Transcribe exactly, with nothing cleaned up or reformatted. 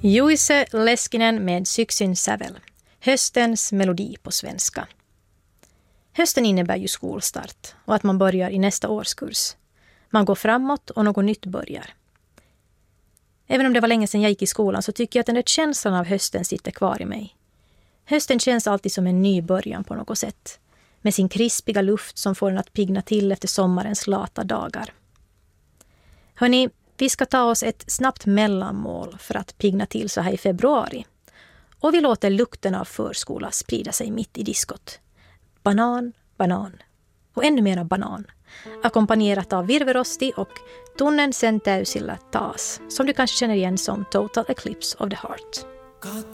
Juise Leskinen med Syksyn sävel. Höstens melodi på svenska. Hösten innebär ju skolstart och att man börjar i nästa årskurs. Man går framåt och något nytt börjar. Även om det var länge sedan jag gick i skolan så tycker jag att den där känslan av hösten sitter kvar i mig. Hösten känns alltid som en ny början på något sätt. Med sin krispiga luft som får den att pigna till efter sommarens lata dagar. Hörrni, vi ska ta oss ett snabbt mellanmål för att pigna till så här i februari. Och vi låter lukten av förskola sprida sig mitt i diskot. Banan, banan. Och ännu mera banan. Ackompanjerat av virverosti och tunnen sen täysillä taas. Som du kanske känner igen som Total Eclipse of the Heart.